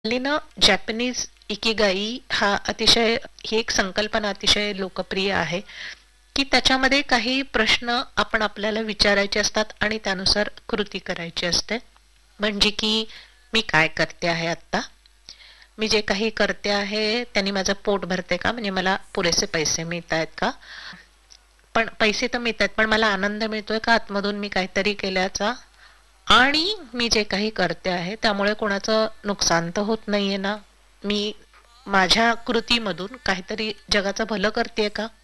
हल्ली ना Japanese Ikigai ही एक संकल्पना अतिशय लोकप्रिय आहे, की त्याच्यामध्ये काही प्रश्न आपण आपल्याला विचारायचे असतात आणि त्यानुसार कृती करायची असते. म्हणजे की मी काय करते आहे आत्ता? मी जे काही करते आहे त्यांनी माझं पोट भरते का? म्हणजे मला पुरेसे पैसे मिळत आहेत का? पण पैसे तर मिळत आहेत, पण मला आनंद मिळतोय का आतमधून मी काहीतरी केल्याचा? आणि मी जे काही करते आहे त्यामुळे कोणाचं नुकसान तर होत नाहीये ना? मी माझ्या कृतीमधून काहीतरी जगाचं भलं करतेय का?